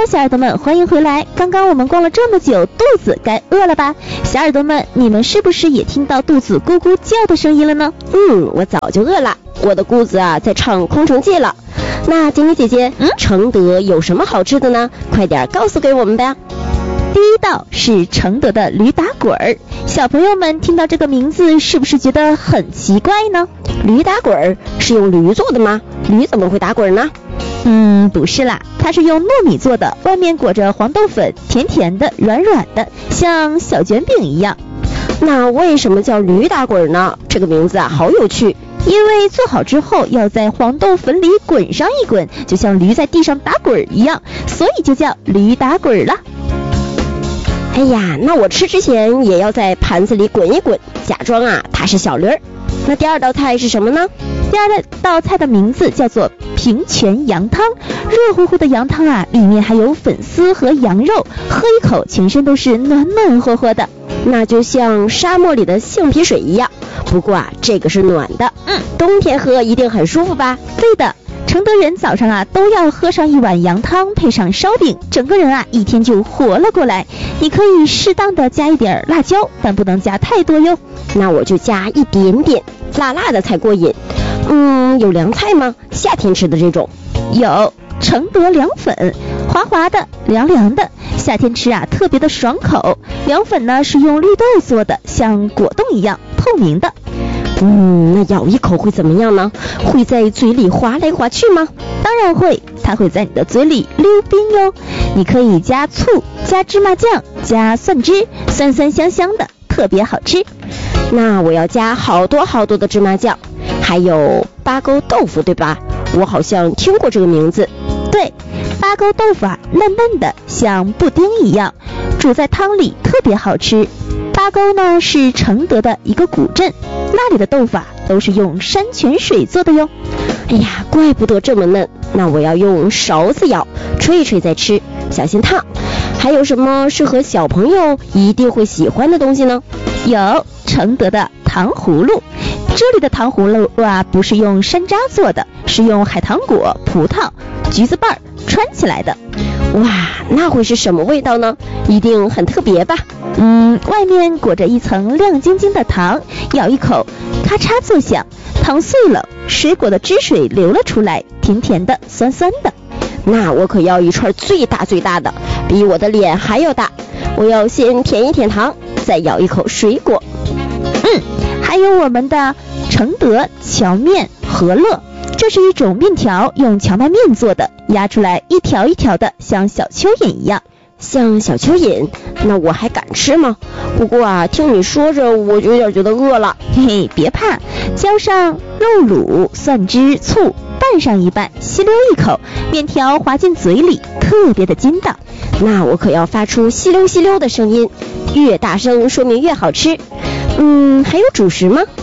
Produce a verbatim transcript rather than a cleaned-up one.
小耳朵们，欢迎回来。刚刚我们逛了这么久，肚子该饿了吧？小耳朵们，你们是不是也听到肚子咕咕叫的声音了呢？ 嗯，我早就饿了，我的肚子啊在唱空城计了。那锦鲤姐姐，嗯，承德有什么好吃的呢？快点告诉给我们吧。 第一道是承德的驴打滚儿，小朋友们听到这个名字是不是觉得很奇怪呢？ 驴打滚儿是用驴做的吗？驴怎么会打滚呢？ 嗯，不是啦，它是用糯米做的，外面裹着黄豆粉，甜甜的，软软的，像小卷饼一样。 那为什么叫驴打滚呢？这个名字啊，好有趣。 因为做好之后要在黄豆粉里滚上一滚，就像驴在地上打滚一样，所以就叫驴打滚了。 哎呀，那我吃之前也要在盘子里滚一滚，假装啊它是小驴儿。那第二道菜是什么呢？ 第二道菜的名字叫做平泉羊汤，热乎乎的羊汤啊，里面还有粉丝和羊肉，喝一口全身都是暖暖和和的， 那就像沙漠里的杏皮水一样。不过啊，这个是暖的，嗯，冬天喝一定很舒服吧？ 对的，承德人早上啊都要喝上一碗羊汤，配上烧饼，整个人啊一天就活了过来。你可以适当的加一点辣椒，但不能加太多哟。 那我就加一点点，辣辣的才过瘾。嗯，有凉菜吗？夏天吃的这种。 有承德凉粉，滑滑的，凉凉的，夏天吃啊特别的爽口。凉粉呢是用绿豆做的，像果冻一样透明的。 嗯，那咬一口会怎么样呢？会在嘴里滑来滑去吗？ 当然会，它会在你的嘴里溜冰哟。你可以加醋，加芝麻酱，加蒜汁，酸酸香香的，特别好吃。 那我要加好多好多的芝麻酱，还有八勾豆腐，对吧？我好像听过这个名字。 对，八勾豆腐啊，嫩嫩的，像布丁一样，煮在汤里特别好吃。八勾呢是承德的一个古镇，那里的豆腐啊都是用山泉水做的哟。 哎呀，怪不得这么嫩。那我要用勺子舀，吹一吹再吃，小心烫。还有什么适合小朋友一定会喜欢的东西呢？ 有承德的糖葫芦，这里的糖葫芦啊不是用山楂做的，是用海棠果、葡萄、橘子瓣穿起来的。 哇，那会是什么味道呢？一定很特别吧？ 嗯，外面裹着一层亮晶晶的糖，咬一口，咔嚓作响，糖碎了，水果的汁水流了出来，甜甜的，酸酸的。 那我可要一串最大最大的，比我的脸还要大。我要先舔一舔糖，再咬一口水果。 嗯，还有我们的承德荞面和乐，这是一种面条，用荞麦面做的，压出来一条一条的，像小蚯蚓一样。 像小蚯蚓，那我还敢吃吗？不过啊，听你说着我就有点觉得饿了。 嘿嘿，别怕，浇上肉卤、蒜汁、醋，拌上一拌，吸溜一口，面条滑进嘴里，特别的筋道。 那我可要发出吸溜吸溜的声音，越大声说明越好吃。嗯，还有主食吗？